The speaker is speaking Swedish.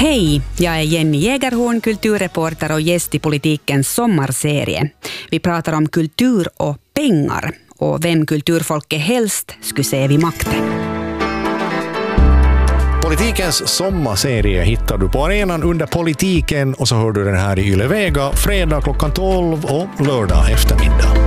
Hej, jag är Jenny Jägerhorn, kulturreporter och gäst i Politikens sommarserie. Vi pratar om kultur och pengar och vem kulturfolket helst skulle se vid makten. Politikens sommarserie hittar du på arenan under Politiken och så hör du den här i Yle Vega fredag klockan 12 och lördag eftermiddag.